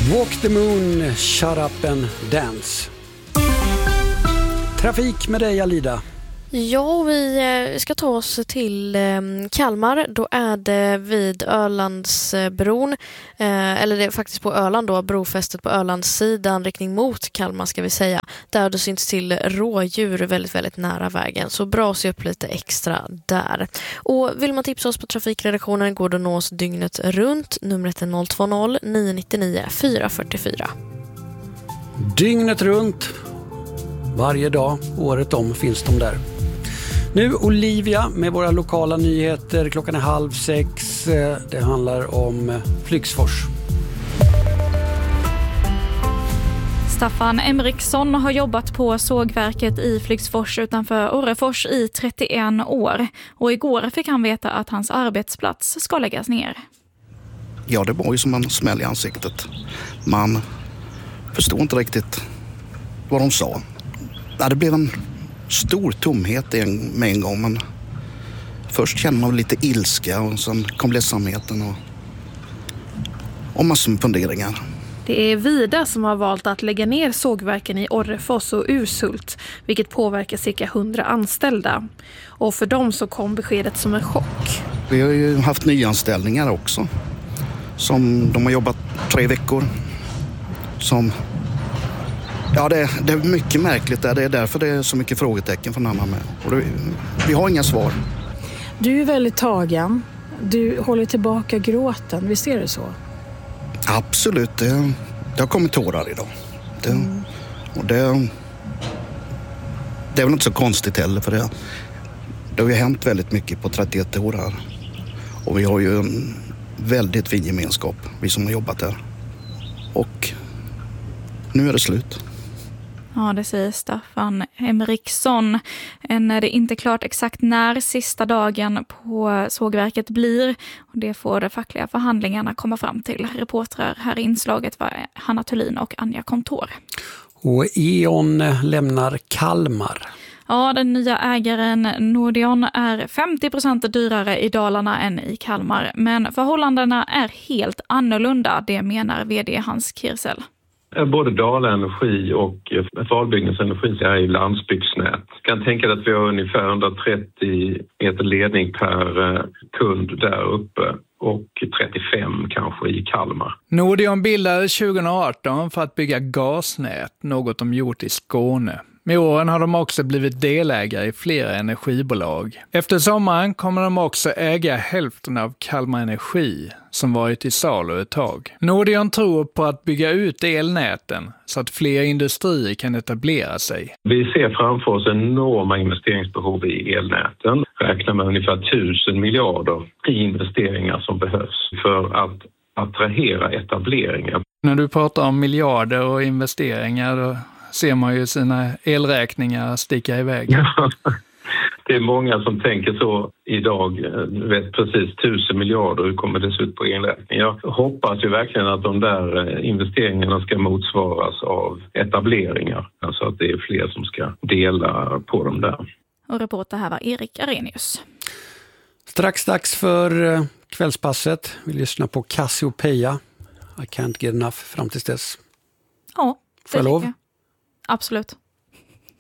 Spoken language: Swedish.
Walk the moon, shut up and dance. Trafik med dig, Alida. Ja, vi ska ta oss till Kalmar. Då är det vid Ölandsbron, eller det är faktiskt på Öland då, brofästet på Ölandssidan, riktning mot Kalmar ska vi säga. Där det syns till rådjur väldigt, väldigt nära vägen. Så bra att se upp lite extra där. Och vill man tipsa oss på trafikredaktionen går det att nås dygnet runt. Numret är 020 999 444. Dygnet runt, varje dag, året om finns de där. Nu Olivia med våra lokala nyheter. Klockan är 5:30. Det handlar om Flygsfors. Staffan Emriksson har jobbat på sågverket i Flygsfors utanför Orrefors i 31 år. Och igår fick han veta att hans arbetsplats ska läggas ner. Ja, det var ju som en smäll i ansiktet. Man förstod inte riktigt vad de sa. Ja, det blev en stor tomhet med en gång. Men först kände man lite ilska och sen kom ledsamheten och massor med funderingar. Det är Vida som har valt att lägga ner sågverken i Orrefors och Urshult, vilket påverkar cirka 100 anställda. Och för dem så kom beskedet som en chock. Vi har ju haft nyanställningar också. Som de har jobbat 3 veckor. Ja, det är mycket märkligt. Det är därför det är så mycket frågetecken från Anna med. Och vi har inga svar. Du är väldigt tagen. Du håller tillbaka gråten. Visst är det så? Absolut. Det har kommit tårar idag. Och det är väl inte så konstigt heller. För det har ju hänt väldigt mycket på 31 år här. Och vi har ju en väldigt fin gemenskap, vi som har jobbat där. Och nu är det slut. Ja, det säger Staffan Emriksson. Än är det inte klart exakt när sista dagen på sågverket blir. Och det får de fackliga förhandlingarna komma fram till. Reportrar här i inslaget var Hanna Thulin och Anja Kontor. Och E.ON lämnar Kalmar. Ja, den nya ägaren Nordion är 50% dyrare i Dalarna än i Kalmar. Men förhållandena är helt annorlunda, det menar vd Hans Kirsel. Både Dalenergi och Valbyggnadsenergi är i landsbygdsnät. Jag kan tänka dig att vi har ungefär 130 meter ledning per kund där uppe och 35 kanske i Kalmar. Nordion bildades 2018 för att bygga gasnät, något de gjort i Skåne. Med åren har de också blivit delägare i flera energibolag. Efter sommaren kommer de också äga hälften av Kalmar Energi som varit i salu ett tag. Nordion tror på att bygga ut elnäten så att fler industrier kan etablera sig. Vi ser framför oss enorma investeringsbehov i elnäten. Räknar med ungefär 1000 miljarder i investeringar som behövs för att attrahera etableringar. När du pratar om miljarder och investeringar då ser man ju sina elräkningar sticka iväg. Ja, det är många som tänker så idag. Du vet precis 1000 miljarder, hur kommer det se ut på elräkning? Jag hoppas ju verkligen att de där investeringarna ska motsvaras av etableringar. Alltså att det är fler som ska dela på dem där. Och reporter här var Erik Arrhenius. Strax dags för kvällspasset. Vi lyssnar på Cassiopeia. I can't get enough fram tills dess. Ja, får jag lov? Absolut.